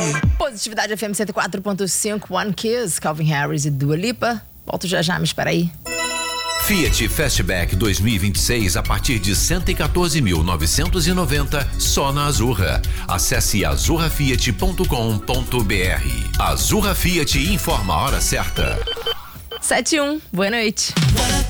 Positividade FM 104.5, One Kiss, Calvin Harris e Dua Lipa. Volto já, me espera aí. Fiat Fastback 2026 a partir de 114.990 só na Azurra. Acesse azurrafiat.com.br. Azurra Fiat informa a hora certa. 7:01, boa noite.